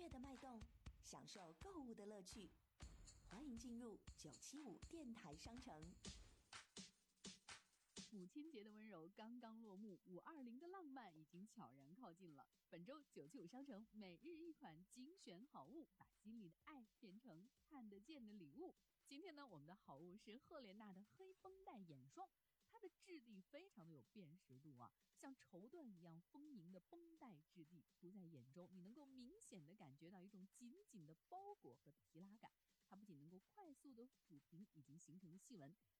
乐的脉动，享受购物的乐趣。欢迎进入975电台商城。 母亲节的温柔刚刚落幕，520的浪漫已经悄然靠近了。本周975商城每日一款精选好物，把心里的爱变成看得见的礼物。今天呢，我们的好物是赫莲娜的黑绷带眼霜，它的质地非常的有辨识度啊，像绸缎一样丰盈的绷带质地涂在眼中，你能够明显的感觉到一种紧紧的包裹和提拉感。它不仅能够快速的抚平已经形成的细纹，